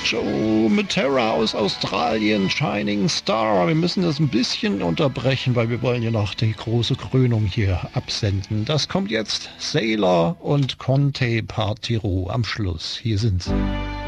Joe Matera aus Australien, Shining Star. Wir müssen das ein bisschen unterbrechen, weil wir wollen ja noch die große Krönung hier absenden. Das kommt jetzt. Sailor und Conte Partiro am Schluss. Hier sind sie.